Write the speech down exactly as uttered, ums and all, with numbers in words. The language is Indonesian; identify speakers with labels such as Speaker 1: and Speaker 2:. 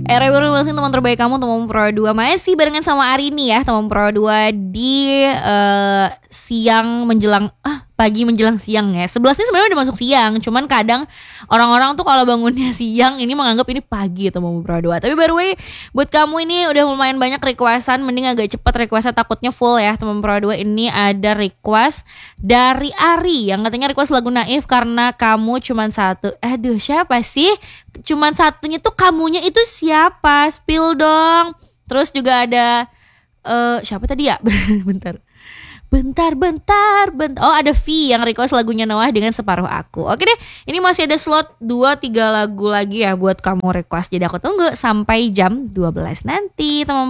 Speaker 1: Era baru masih teman terbaik kamu, teman Pro dua. Masih barengan sama Arini ya, teman Pro dua di uh, siang menjelang ah pagi menjelang siang ya. sebelas ini sebenarnya udah masuk siang, cuman kadang orang-orang tuh kalau bangunnya siang ini menganggap ini pagi teman Pro dua. Tapi by the way, buat kamu ini udah lumayan banyak requestan, mending agak cepet requestnya takutnya full ya teman Pro dua. Ini ada request dari Ari yang katanya request lagu Naif karena kamu cuman satu. Aduh, siapa sih? Cuman satunya tuh kamunya itu siapa? Spill dong. Terus juga ada uh, siapa tadi ya? Bentar. Bentar, bentar, bentar. Oh, ada V yang request lagunya Noah dengan Separuh Aku. Oke deh, ini masih ada slot dua tiga lagu lagi ya buat kamu request. Jadi aku tunggu sampai jam dua belas nanti, teman